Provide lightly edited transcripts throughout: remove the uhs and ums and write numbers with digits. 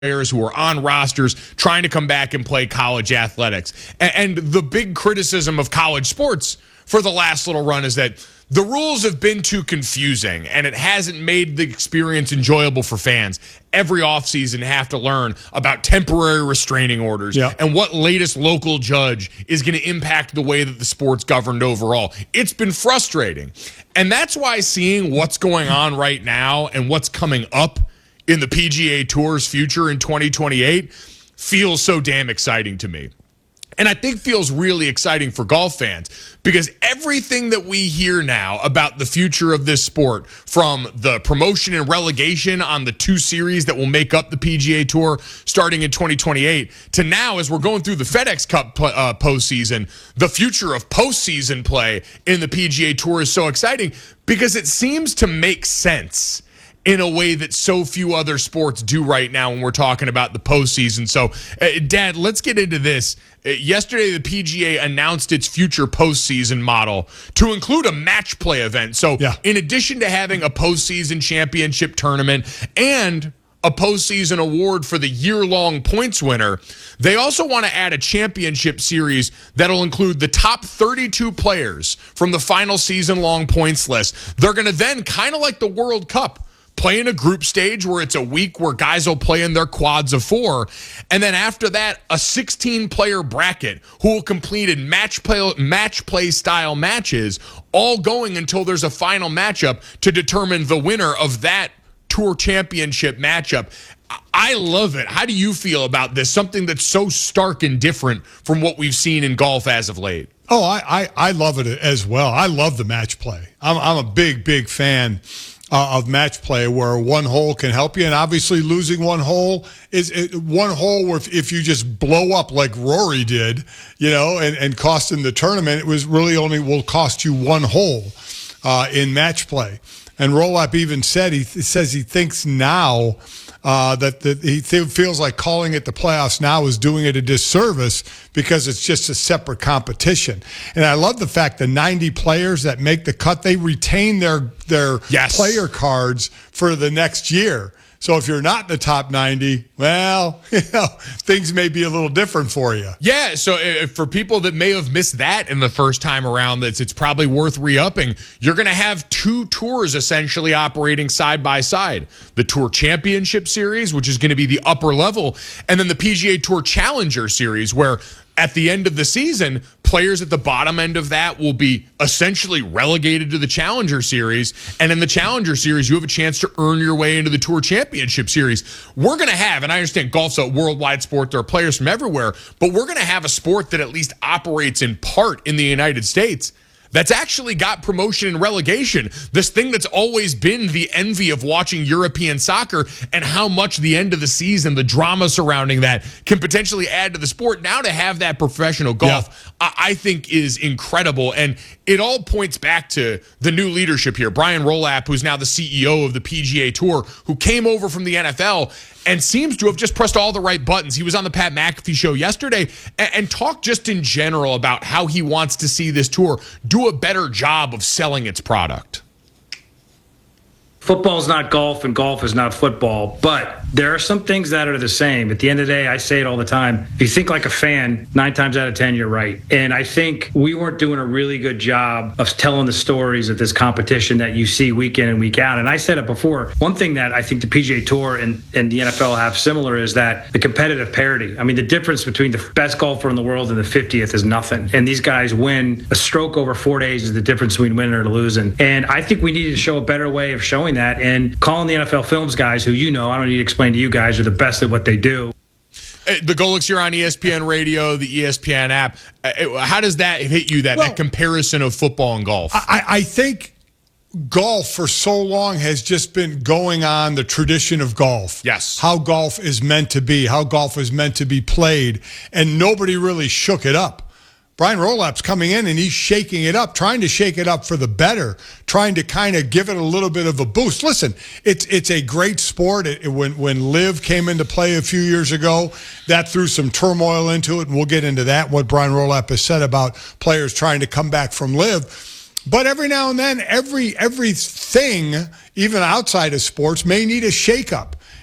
players who are on rosters trying to come back and play college athletics. And the big criticism of college sports for the last little run is that the rules have been too confusing and it hasn't made the experience enjoyable for fans. Every offseason have to learn about temporary restraining orders and what latest local judge is going to impact the way that the sport's governed overall. It's been frustrating. And that's why seeing what's going on right now and what's coming up in the PGA Tour's future in 2028 feels so damn exciting to me. And I think feels really exciting for golf fans because everything that we hear now about the future of this sport, from the promotion and relegation on the 2 series that will make up the PGA Tour starting in 2028, to now as we're going through the FedEx Cup postseason, the future of postseason play in the PGA Tour is so exciting because it seems to make sense in a way that so few other sports do right now when we're talking about the postseason. So, Dad, let's get into this. Yesterday, the PGA announced its future postseason model to include a match play event. So, in addition to having a postseason championship tournament and a postseason award for the year-long points winner, they also want to add a championship series that'll include the top 32 players from the final season-long points list. They're going to then, kind of like the World Cup, play in a group stage where it's a week where guys will play in their quads of 4. And then after that, a 16-player bracket who will complete in match play style matches, all going until there's a final matchup to determine the winner of that tour championship matchup. I love it. How do you feel about this? Something that's so stark and different from what we've seen in golf as of late. Oh, I love it as well. I love the match play. I'm a big fan of match play where one hole can help you, and obviously losing one hole is one hole where if you just blow up like Rory did, and cost him the tournament, it was really only will cost you one hole in match play. And Rolap even said he says he thinks now that he feels like calling it the playoffs now is doing it a disservice because it's just a separate competition. And I love the fact the 90 players that make the cut, they retain their player cards for the next year. So if you're not in the top 90, well, things may be a little different for you. Yeah, so for people that may have missed that in the first time around, it's probably worth re-upping. You're going to have 2 tours essentially operating side by side. The Tour Championship Series, which is going to be the upper level, and then the PGA Tour Challenger Series, where at the end of the season, players at the bottom end of that will be essentially relegated to the Challenger Series. And in the Challenger Series, you have a chance to earn your way into the Tour Championship Series. We're going to have, and I understand golf's a worldwide sport, there are players from everywhere, but we're going to have a sport that at least operates in part in the United States that's actually got promotion and relegation. This thing that's always been the envy of watching European soccer, and how much the end of the season, the drama surrounding that, can potentially add to the sport. Now to have that professional golf, I think is incredible. And it all points back to the new leadership here. Brian Rolap, who's now the CEO of the PGA Tour, who came over from the NFL and seems to have just pressed all the right buttons. He was on the Pat McAfee show yesterday and talked just in general about how he wants to see this tour do a better job of selling its product. Football's not golf and golf is not football, but there are some things that are the same. At the end of the day, I say it all the time. If you think like a fan, 9 times out of 10, you're right. And I think we weren't doing a really good job of telling the stories of this competition that you see week in and week out. And I said it before, one thing that I think the PGA Tour and the NFL have similar is that the competitive parity. I mean, the difference between the best golfer in the world and the 50th is nothing. And these guys win a stroke over 4 days is the difference between winning or losing. And I think we need to show a better way of showing that, and calling the NFL Films guys, who I don't need to explain to you guys, are the best at what they do. The Golics here on ESPN Radio, the ESPN app. How does that hit you, that comparison of football and golf? I think golf for so long has just been going on the tradition of golf. Yes. How golf is meant to be, how golf is meant to be played, and nobody really shook it up. Brian Rolap's coming in and he's shaking it up, trying to shake it up for the better, trying to kind of give it a little bit of a boost. Listen, it's a great sport. When LIV came into play a few years ago, that threw some turmoil into it, and we'll get into that, what Brian Rolap has said about players trying to come back from LIV. But every now and then, everything, even outside of sports, may need a shakeup.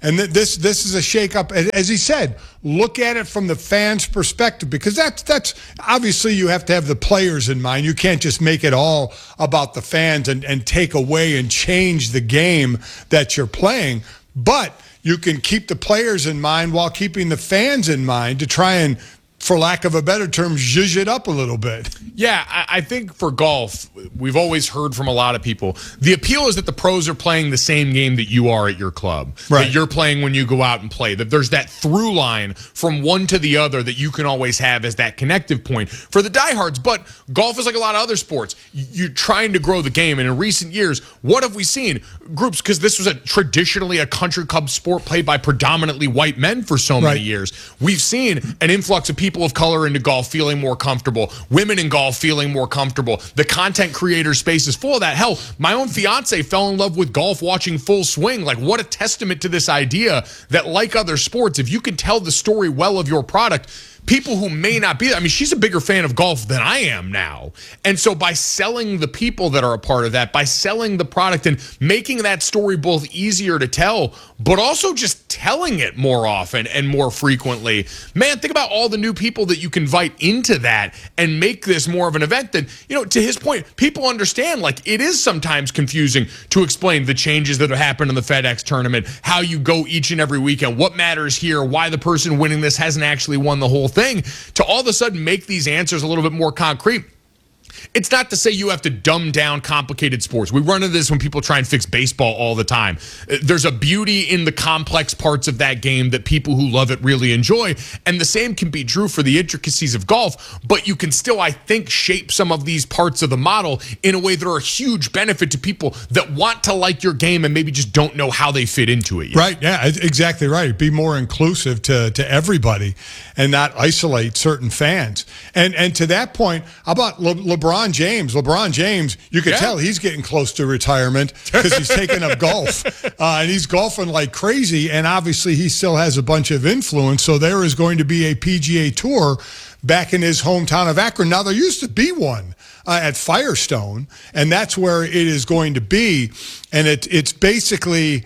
And this is a shakeup. As he said, look at it from the fans' perspective, because that's obviously you have to have the players in mind. You can't just make it all about the fans and take away and change the game that you're playing. But you can keep the players in mind while keeping the fans in mind to try and, for lack of a better term, zhuzh it up a little bit. Yeah, I think for golf, we've always heard from a lot of people, the appeal is that the pros are playing the same game that you are at your club, right, that you're playing when you go out and play, that there's that through line from one to the other that you can always have as that connective point for the diehards. But golf is like a lot of other sports. You're trying to grow the game. And in recent years, what have we seen? Groups, because this was traditionally a country club sport played by predominantly white men for so many years. We've seen an influx of people of color into golf feeling more comfortable, women in golf feeling more comfortable. The content creator space is full of that. Hell, my own fiance fell in love with golf watching Full Swing. Like, what a testament to this idea that, like other sports, if you can tell the story well of your product, people who may not be there. I mean, she's a bigger fan of golf than I am now. And so by selling the people that are a part of that, by selling the product and making that story both easier to tell, but also just telling it more often and more frequently, man, think about all the new people that you can invite into that and make this more of an event that, you know, to his point, people understand, like, it is sometimes confusing to explain the changes that have happened in the FedEx tournament, how you go each and every weekend, what matters here, why the person winning this hasn't actually won the whole thing, to all of a sudden make these answers a little bit more concrete. It's not to say you have to dumb down complicated sports. We run into this when people try and fix baseball all the time. There's a beauty in the complex parts of that game that people who love it really enjoy, and the same can be true for the intricacies of golf, but you can still, I think, shape some of these parts of the model in a way that are a huge benefit to people that want to like your game and maybe just don't know how they fit into it yet. Right, yeah, exactly right. Be more inclusive to everybody and not isolate certain fans. And to that point, how about LeBron James? LeBron James, you could tell he's getting close to retirement because he's taking up golf. And he's golfing like crazy, and obviously he still has a bunch of influence, so there is going to be a PGA Tour back in his hometown of Akron. Now, there used to be one at Firestone, and that's where it is going to be. And it's basically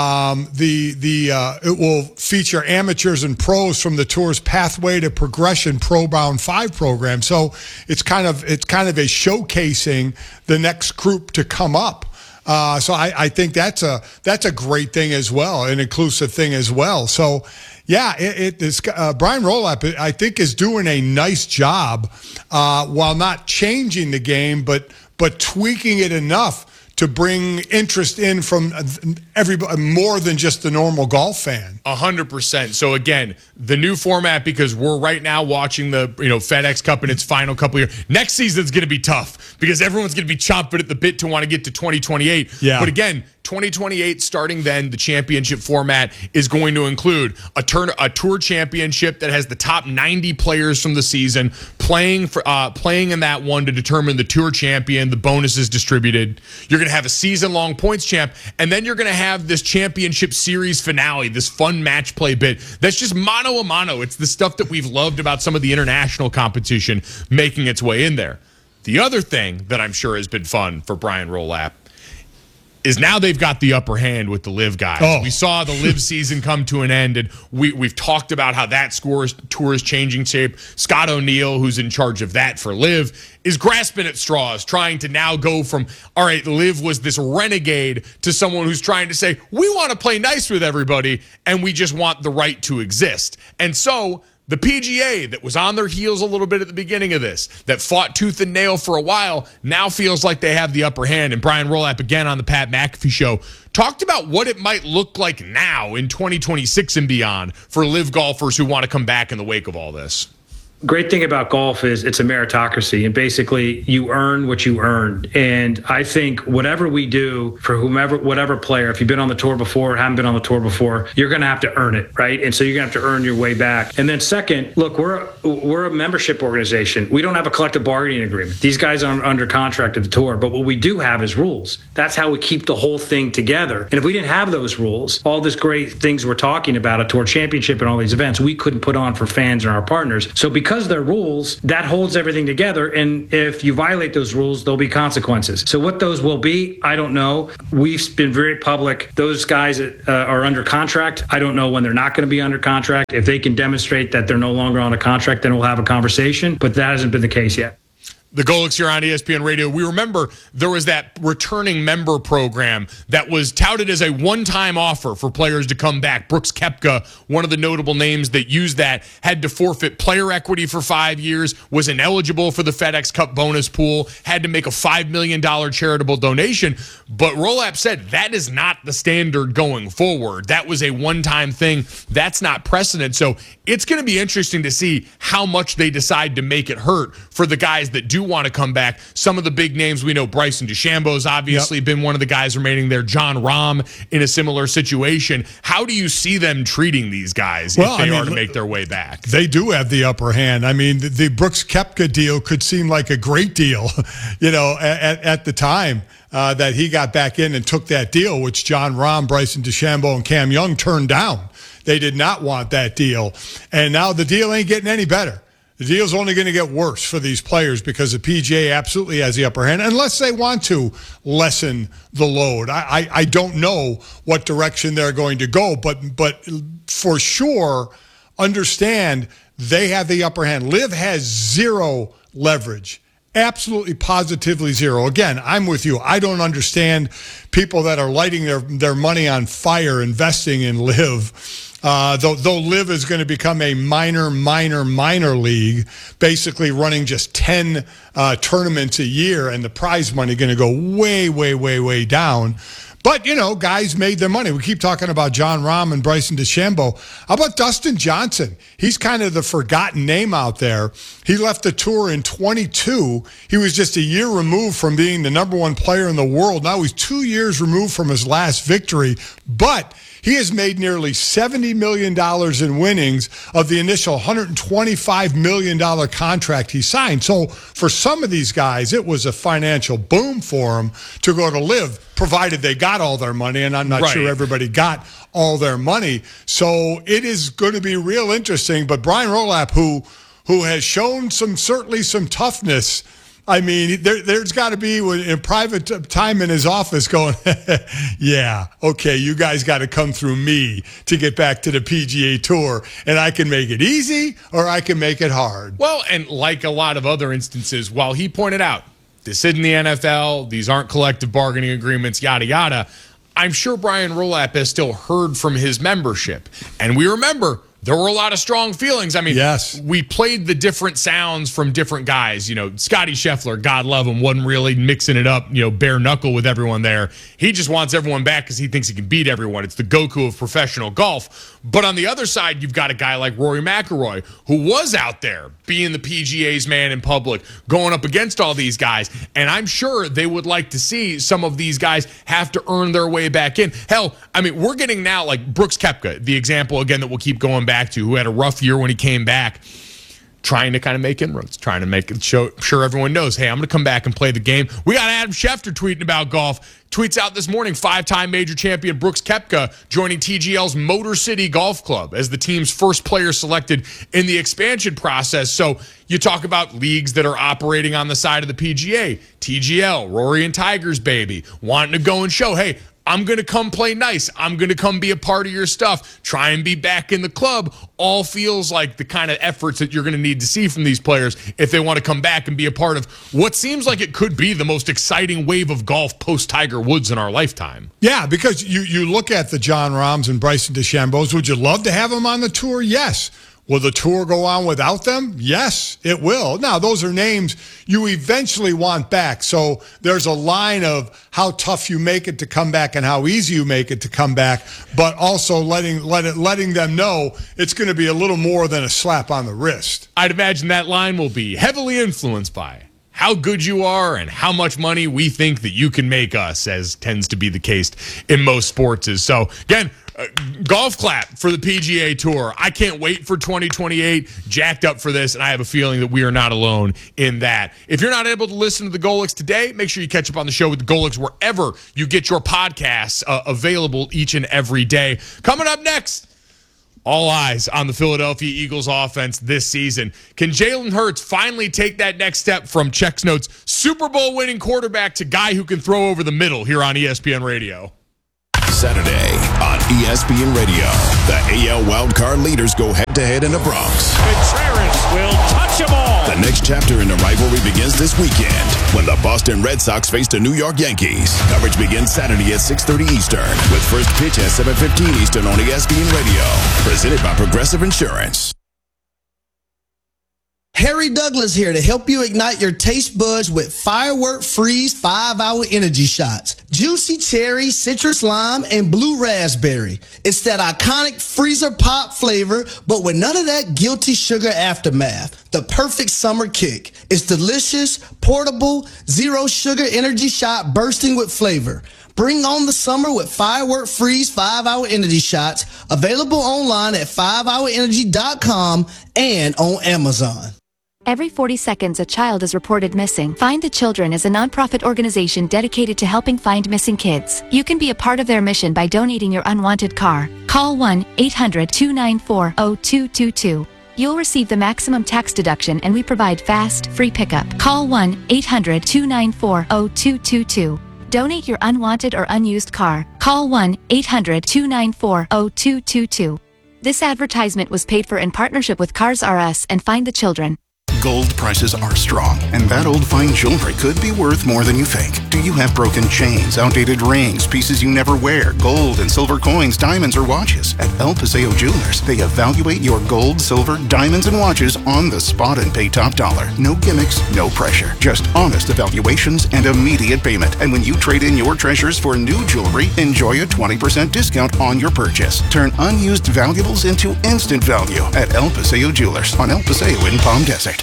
it will feature amateurs and pros from the tour's Pathway to Progression Pro Bound 5 program. So it's kind of a showcasing the next group to come up. So I think that's a great thing as well, an inclusive thing as well. So yeah, Brian Rolapp, I think, is doing a nice job while not changing the game, but tweaking it enough to bring interest in from everybody, more than just the normal golf fan. 100%. So again, the new format, because we're right now watching the FedEx Cup in its final couple of years. Next season's going to be tough because everyone's going to be chomping at the bit to want to get to 2028. Yeah. But again, 2028, starting then, the championship format is going to include a tour championship that has the top 90 players from the season playing in that one to determine the tour champion. The bonuses distributed. You're going to have a season-long points champ, and then you're going to have this championship series finale, this fun match play bit that's just mano a mano. It's the stuff that we've loved about some of the international competition making its way in there. The other thing that I'm sure has been fun for Brian Rolapp is now they've got the upper hand with the LIV guys. Oh. We saw the LIV season come to an end, and we've talked about how that tour is changing shape. Scott O'Neill, who's in charge of that for LIV, is grasping at straws, trying to now go from, all right, LIV was this renegade, to someone who's trying to say, we want to play nice with everybody, and we just want the right to exist. And so the PGA, that was on their heels a little bit at the beginning of this, that fought tooth and nail for a while, now feels like they have the upper hand. And Brian Rolapp, again on the Pat McAfee Show, talked about what it might look like now in 2026 and beyond for LIV golfers who want to come back in the wake of all this. Great thing about golf is it's a meritocracy, and basically you earn what you earn. And I think whatever we do for whatever player, if you've been on the tour before or haven't been on the tour before, you're going to have to earn it, right? And so you're going to have to earn your way back. And then second, look, we're a membership organization. We don't have a collective bargaining agreement. These guys aren't under contract at the tour, but what we do have is rules. That's how we keep the whole thing together. And if we didn't have those rules, all this great things we're talking about, a tour championship and all these events, we couldn't put on for fans and our partners. So because because they're rules, that holds everything together. And if you violate those rules, there'll be consequences. So what those will be, I don't know. We've been very public. Those guys that are under contract, I don't know when they're not going to be under contract. If they can demonstrate that they're no longer on a contract, then we'll have a conversation. But that hasn't been the case yet. The Golics here on ESPN Radio. We remember there was that returning member program that was touted as a one-time offer for players to come back. Brooks Koepka, one of the notable names that used that, had to forfeit player equity for 5 years, was ineligible for the FedEx Cup bonus pool, had to make a $5 million charitable donation. But Rolap said that is not the standard going forward. That was a one-time thing. That's not precedent. So it's going to be interesting to see how much they decide to make it hurt for the guys that do want to come back. Some of the big names we know, Bryson DeChambeau's obviously been one of the guys remaining there. John Rahm in a similar situation. How do you see them treating these guys if they are to make their way back? They do have the upper hand. I mean, the Brooks Koepka deal could seem like a great deal, at the time that he got back in and took that deal, which John Rahm, Bryson DeChambeau, and Cam Young turned down. They did not want that deal. And now the deal ain't getting any better. The deal's only going to get worse for these players because the PGA absolutely has the upper hand, unless they want to lessen the load. I don't know what direction they're going to go, but for sure, understand they have the upper hand. LIV has zero leverage. Absolutely, positively zero. Again, I'm with you. I don't understand people that are lighting their money on fire investing in LIV. Though LIV is going to become a minor league, basically running just 10 tournaments a year, and the prize money going to go way down. But, guys made their money. We keep talking about John Rahm and Bryson DeChambeau. How about Dustin Johnson? He's kind of the forgotten name out there. He left the tour in 22. He was just a year removed from being the number one player in the world. Now he's 2 years removed from his last victory. But he has made nearly $70 million in winnings of the initial $125 million contract he signed. So for some of these guys, it was a financial boom for them to go to LIV, provided they got all their money, and I'm not sure everybody got all their money. So it is going to be real interesting. But Brian Rolap, who has shown certainly some toughness, I mean, there's got to be in private time in his office going, yeah, okay, you guys got to come through me to get back to the PGA Tour, and I can make it easy or I can make it hard. Well, and like a lot of other instances, while he pointed out, this isn't the NFL, these aren't collective bargaining agreements, yada, yada, I'm sure Brian Rolap has still heard from his membership. And we remember, there were a lot of strong feelings. I mean, yes, we played the different sounds from different guys. Scotty Scheffler, God love him, wasn't really mixing it up, bare knuckle with everyone there. He just wants everyone back because he thinks he can beat everyone. It's the Goku of professional golf. But on the other side, you've got a guy like Rory McIlroy, who was out there being the PGA's man in public, going up against all these guys. And I'm sure they would like to see some of these guys have to earn their way back in. Hell, I mean, we're getting now like Brooks Koepka, the example, again, that we'll keep going back to, who had a rough year when he came back, trying to kind of make inroads, trying to make it sure everyone knows, hey, I'm going to come back and play the game. We got Adam Schefter tweeting about golf. Tweets out this morning, 5-time major champion Brooks Koepka joining TGL's Motor City Golf Club as the team's first player selected in the expansion process. So you talk about leagues that are operating on the side of the PGA, TGL, Rory and Tiger's baby, wanting to go and show, hey, I'm going to come play nice. I'm going to come be a part of your stuff. Try and be back in the club. All feels like the kind of efforts that you're going to need to see from these players if they want to come back and be a part of what seems like it could be the most exciting wave of golf post-Tiger Woods in our lifetime. Yeah, because you look at the John Rahms and Bryson DeChambeaus. Would you love to have them on the tour? Yes. Will the tour go on without them? Yes, it will. Now, those are names you eventually want back. So there's a line of how tough you make it to come back and how easy you make it to come back, but also letting them know it's going to be a little more than a slap on the wrist. I'd imagine that line will be heavily influenced by how good you are and how much money we think that you can make us, as tends to be the case in most sports. So, again, golf clap for the PGA Tour. I can't wait for 2028. Jacked up for this, and I have a feeling that we are not alone in that. If you're not able to listen to the Golics today, make sure you catch up on the show with the Golics wherever you get your podcasts available each and every day. Coming up next, All eyes on the Philadelphia Eagles offense this season. Can Jalen Hurts finally take that next step from Chex Notes Super Bowl winning quarterback to guy who can throw over the middle here on ESPN Radio? Saturday on ESPN Radio, the AL wildcard leaders go head-to-head in the Bronx. Contreras will touch them all. The next chapter in the rivalry begins this weekend when the Boston Red Sox face the New York Yankees. Coverage begins Saturday at 6:30 Eastern with first pitch at 7:15 Eastern on ESPN Radio. Presented by Progressive Insurance. Harry Douglas here to help you ignite your taste buds with Firework Freeze 5-Hour Energy Shots. Juicy cherry, citrus lime, and blue raspberry. It's that iconic freezer pop flavor, but with none of that guilty sugar aftermath. The perfect summer kick. It's delicious, portable, zero sugar energy shot bursting with flavor. Bring on the summer with Firework Freeze 5-Hour Energy Shots. Available online at 5hourenergy.com and on Amazon. Every 40 seconds, a child is reported missing. Find the Children is a nonprofit organization dedicated to helping find missing kids. You can be a part of their mission by donating your unwanted car. Call 1-800-294-0222. You'll receive the maximum tax deduction, and we provide fast, free pickup. Call 1-800-294-0222. Donate your unwanted or unused car. Call 1-800-294-0222. This advertisement was paid for in partnership with Cars R Us and Find the Children. Gold prices are strong, and that old fine jewelry could be worth more than you think. Do you have broken chains, outdated rings, pieces you never wear, gold and silver coins, diamonds, or watches? At El Paseo Jewelers, they evaluate your gold, silver, diamonds, and watches on the spot and pay top dollar. No gimmicks, no pressure. Just honest evaluations and immediate payment. And when you trade in your treasures for new jewelry, enjoy a 20% discount on your purchase. Turn unused valuables into instant value at El Paseo Jewelers on El Paseo in Palm Desert.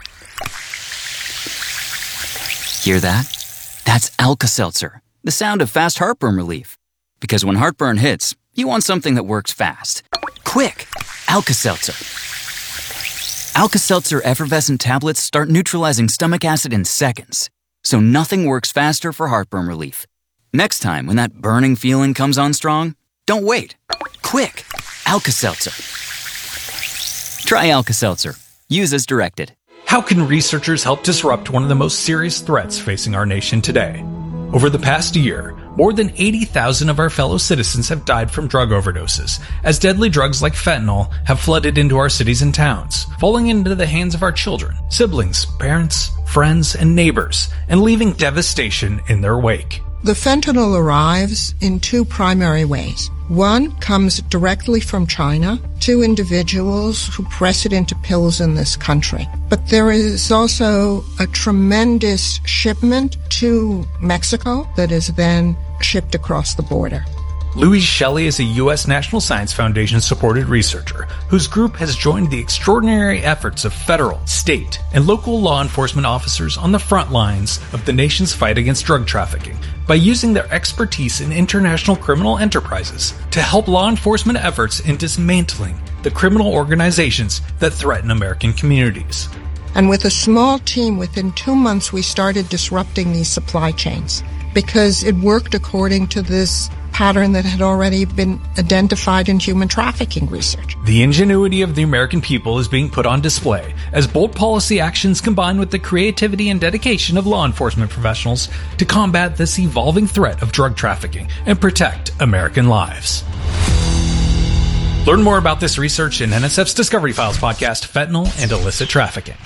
Hear that? That's Alka-Seltzer, the sound of fast heartburn relief. Because when heartburn hits, you want something that works fast. Quick! Alka-Seltzer. Alka-Seltzer effervescent tablets start neutralizing stomach acid in seconds. So nothing works faster for heartburn relief. Next time when that burning feeling comes on strong, don't wait. Quick! Alka-Seltzer. Try Alka-Seltzer. Use as directed. How can researchers help disrupt one of the most serious threats facing our nation today? Over the past year, more than 80,000 of our fellow citizens have died from drug overdoses, as deadly drugs like fentanyl have flooded into our cities and towns, falling into the hands of our children, siblings, parents, friends, and neighbors, and leaving devastation in their wake. The fentanyl arrives in two primary ways. One comes directly from China to individuals who press it into pills in this country. But there is also a tremendous shipment to Mexico that is then shipped across the border. Louise Shelley is a U.S. National Science Foundation-supported researcher whose group has joined the extraordinary efforts of federal, state, and local law enforcement officers on the front lines of the nation's fight against drug trafficking by using their expertise in international criminal enterprises to help law enforcement efforts in dismantling the criminal organizations that threaten American communities. And with a small team, within 2 months, we started disrupting these supply chains because it worked according to this pattern that had already been identified in human trafficking research. The ingenuity of the American people is being put on display as bold policy actions combine with the creativity and dedication of law enforcement professionals to combat this evolving threat of drug trafficking and protect American lives. Learn more about this research in NSF's Discovery Files podcast, Fentanyl and Illicit Trafficking.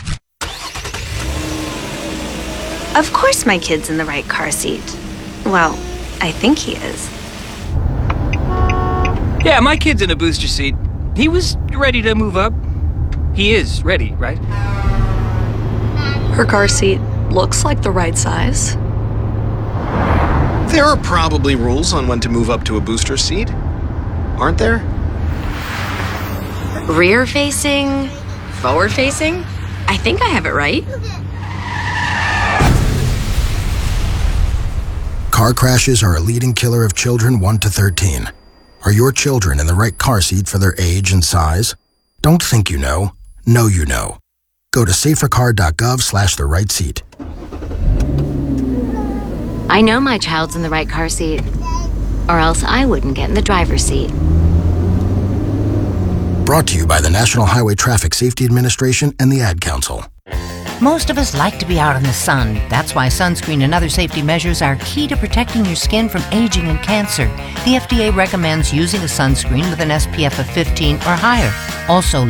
Of course my kid's in the right car seat. Well, I think he is. Yeah, my kid's in a booster seat. He was ready to move up. He is ready, right? Her car seat looks like the right size. There are probably rules on when to move up to a booster seat, aren't there? Rear facing, forward facing? I think I have it right. Car crashes are a leading killer of children 1 to 13. Are your children in the right car seat for their age and size? Don't think you know you know. Go to safercar.gov/the right seat. I know my child's in the right car seat, or else I wouldn't get in the driver's seat. Brought to you by the National Highway Traffic Safety Administration and the Ad Council. Most of us like to be out in the sun. That's why sunscreen and other safety measures are key to protecting your skin from aging and cancer. The FDA recommends using a sunscreen with an SPF of 15 or higher. Also,